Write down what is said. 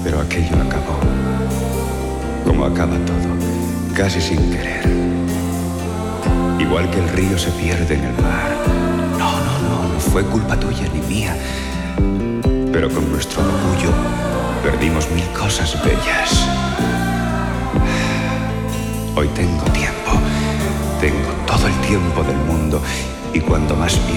Pero aquello acabó, como acaba todo, casi sin querer. Igual que el río se pierde en el mar. No fue culpa tuya ni mía. Pero con nuestro orgullo perdimos mil cosas bellas. Hoy tengo tiempo, tengo todo el tiempo del mundo, y cuando más pienso